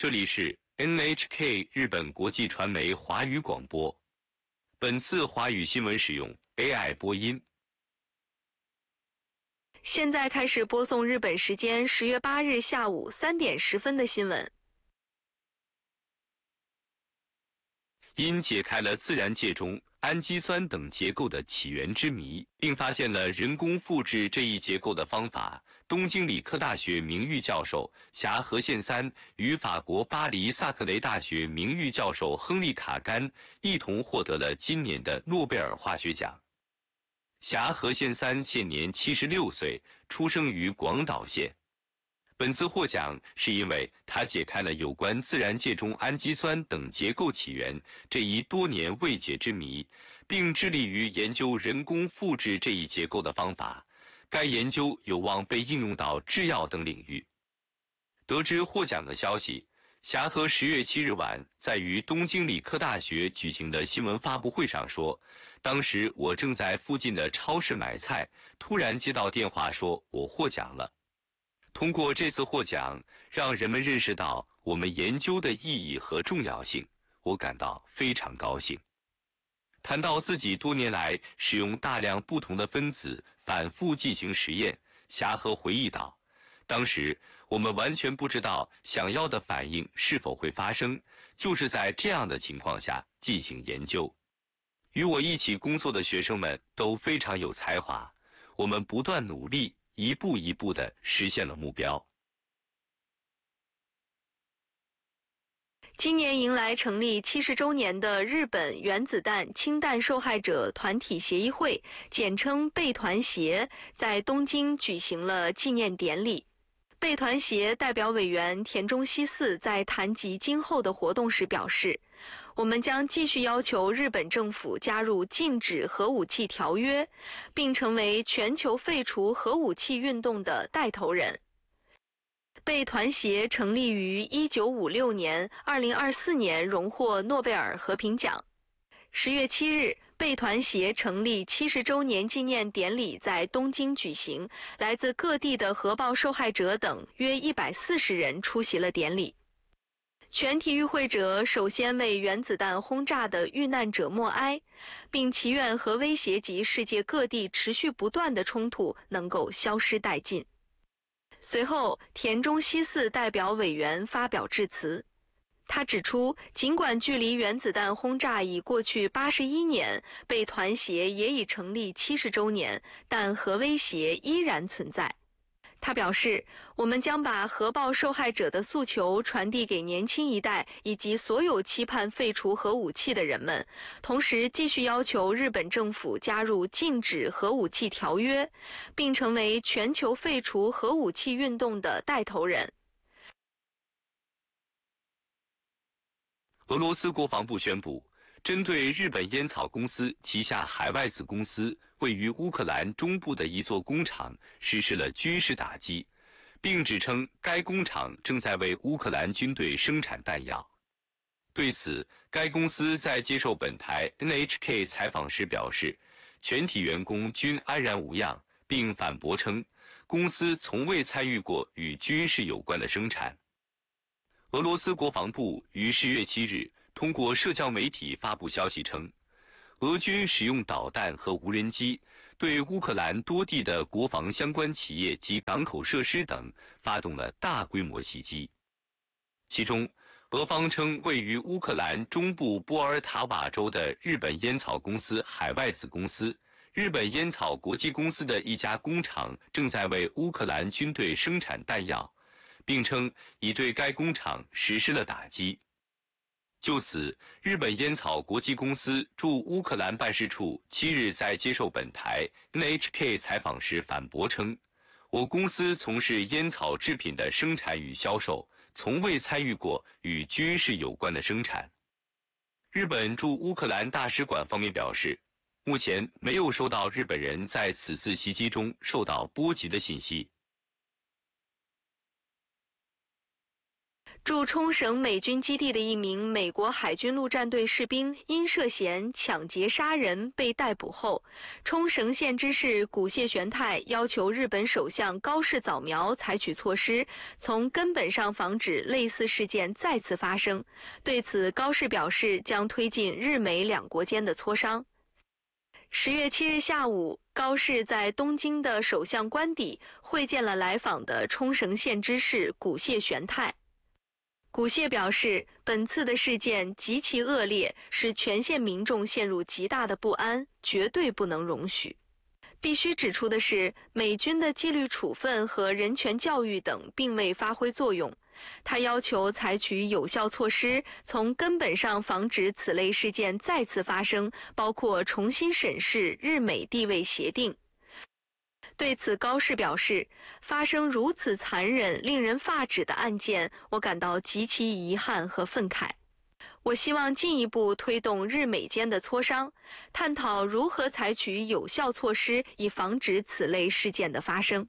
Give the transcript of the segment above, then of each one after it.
这里是 NHK 日本国际传媒华语广播。本次华语新闻使用 AI 播音。 现在开始播送日本时间10月8日下午3点10分的新闻。 因解开了自然界中氨基酸等结构的起源之谜，并发现了人工复制这一结构的方法，东京理科大学名誉教授霞和宪三与法国巴黎萨克雷大学名誉教授亨利卡甘一同获得了今年的诺贝尔化学奖。霞和宪三现年76岁，出生于广岛县。本次获奖是因为他解开了有关自然界中氨基酸等结构起源这一多年未解之谜，并致力于研究人工复制这一结构的方法。该研究有望被应用到制药等领域。得知获奖的消息，霞和10月7日晚在于东京理科大学举行的新闻发布会上说，当时我正在附近的超市买菜，突然接到电话说我获奖了。通过这次获奖，让人们认识到我们研究的意义和重要性，我感到非常高兴。谈到自己多年来使用大量不同的分子反复进行实验，霞和回忆道，当时我们完全不知道想要的反应是否会发生，就是在这样的情况下进行研究。与我一起工作的学生们都非常有才华，我们不断努力，一步一步地实现了目标。 今年迎来成立70周年的日本原子弹氢弹受害者团体协议会，简称备团协，在东京举行了纪念典礼。备团协代表委员田中希四在谈及今后的活动时表示，我们将继续要求日本政府加入禁止核武器条约，并成为全球废除核武器运动的带头人。备团协成立于1956年，2024年荣获诺贝尔和平奖。10月7日，备团协成立70周年纪念典礼在东京举行，来自各地的核爆受害者等约140人出席了典礼。全体与会者首先为原子弹轰炸的遇难者默哀，并祈愿核威胁及世界各地持续不断的冲突能够消失殆尽。随后，田中希四代表委员发表致辞。他指出，尽管距离原子弹轰炸已过去81年，备团协也已成立70周年，但核威胁依然存在。他表示，我们将把核爆受害者的诉求传递给年轻一代以及所有期盼废除核武器的人们，同时继续要求日本政府加入禁止核武器条约，并成为全球废除核武器运动的带头人。 俄罗斯国防部宣布，针对日本烟草公司旗下海外子公司位于乌克兰中部的一座工厂实施了军事打击，并指称该工厂正在为乌克兰军队生产弹药。对此，该公司在接受本台 NHK 采访时表示，全体员工均安然无恙，并反驳称，公司从未参与过与军事有关的生产。俄罗斯国防部于10月7日通过社交媒体发布消息称，俄军使用导弹和无人机对乌克兰多地的国防相关企业及港口设施等发动了大规模袭击。其中，俄方称位于乌克兰中部波尔塔瓦州的日本烟草公司海外子公司日本烟草国际公司的一家工厂正在为乌克兰军队生产弹药，并称已对该工厂实施了打击。就此，日本烟草国际公司驻乌克兰办事处7日在接受本台 NHK 采访时反驳称，我公司从事烟草制品的生产与销售，从未参与过与军事有关的生产。日本驻乌克兰大使馆方面表示，目前没有收到日本人在此次袭击中受到波及的信息。 驻冲绳美军基地的一名美国海军陆战队士兵因涉嫌抢劫杀人被逮捕后，冲绳县知事古谢玄太要求日本首相高市早苗采取措施，从根本上防止类似事件再次发生。对此，高市表示将推进日美两国间的磋商。10月7日下午，高市在东京的首相官邸会见了来访的冲绳县知事古谢玄太。古谢表示，本次的事件极其恶劣，使全县民众陷入极大的不安，绝对不能容许。必须指出的是，美军的纪律处分和人权教育等并未发挥作用。他要求采取有效措施，从根本上防止此类事件再次发生，包括重新审视日美地位协定。对此，高市表示，发生如此残忍、令人发指的案件，我感到极其遗憾和愤慨。我希望进一步推动日美间的磋商，探讨如何采取有效措施，以防止此类事件的发生。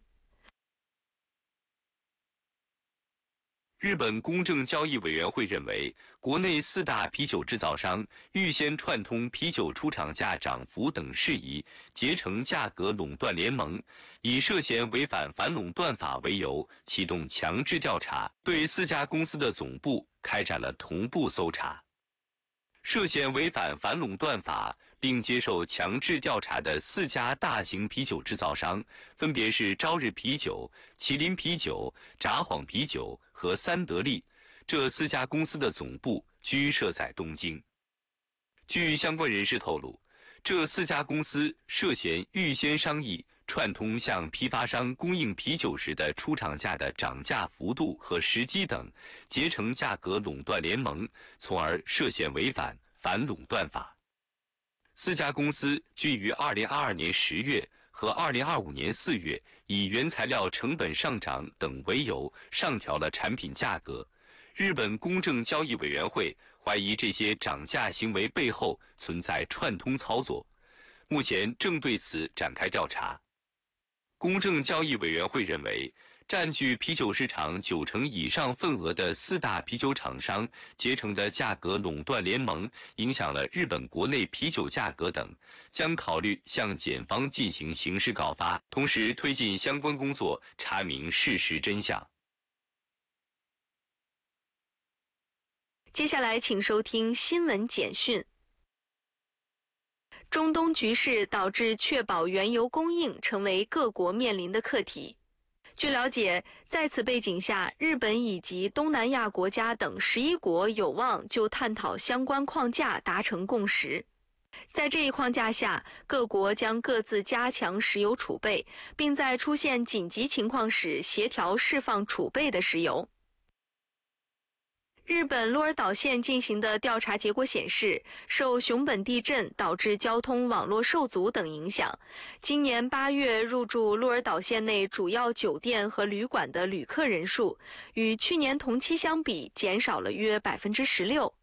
日本公正交易委员会认为，国内4大啤酒制造商预先串通啤酒出厂价涨幅等事宜，结成价格垄断联盟，以涉嫌违反反垄断法为由，启动强制调查，对4家公司的总部开展了同步搜查。涉嫌违反反垄断法并接受强制调查的4家大型啤酒制造商，分别是朝日啤酒、麒麟啤酒、札幌啤酒和三得利。这4家公司的总部居设在东京。据相关人士透露，这4家公司涉嫌预先商议，串通向批发商供应啤酒时的出厂价的涨价幅度和时机等，结成价格垄断联盟，从而涉嫌违反反垄断法。4家公司均于2022年10月和2025年4月以原材料成本上涨等为由上调了产品价格。日本公正交易委员会怀疑这些涨价行为背后存在串通操作，目前正对此展开调查。公正交易委员会认为，占据啤酒市场90%以上份额的4大啤酒厂商结成的价格垄断联盟影响了日本国内啤酒价格等，将考虑向检方进行刑事告发，同时推进相关工作，查明事实真相。 接下来请收听新闻简讯。中东局势导致确保原油供应成为各国面临的课题。据了解，在此背景下，日本以及东南亚国家等11国有望就探讨相关框架达成共识。在这一框架下，各国将各自加强石油储备，并在出现紧急情况时协调释放储备的石油。日本鹿儿岛县进行的调查结果显示，受熊本地震导致交通网络受阻等影响，今年8月入住鹿儿岛县内主要酒店和旅馆的旅客人数，与去年同期相比减少了约16%。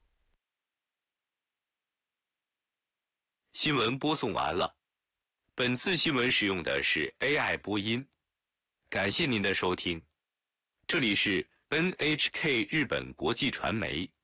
新闻播送完了。本次新闻使用的是 AI 播音，感谢您的收听。这里是NHK 日本国际传媒。